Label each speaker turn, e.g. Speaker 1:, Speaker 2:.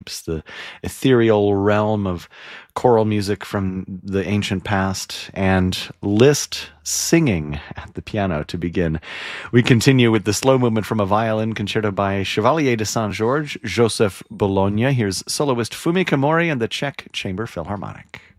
Speaker 1: the ethereal realm of choral music from the ancient past, and Liszt singing at the piano to begin. We continue with the slow movement from a violin concerto by Chevalier de Saint-Georges, Joseph Bologna. Here's soloist Fumi Kamori and the Czech Chamber Philharmonic.